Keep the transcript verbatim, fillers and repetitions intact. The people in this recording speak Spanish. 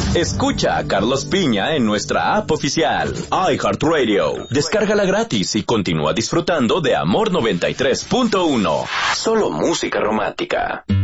Escucha a Carlos Piña en nuestra app oficial, iHeartRadio. Descárgala gratis y continúa disfrutando de Amor noventa y tres punto uno. Solo música romántica.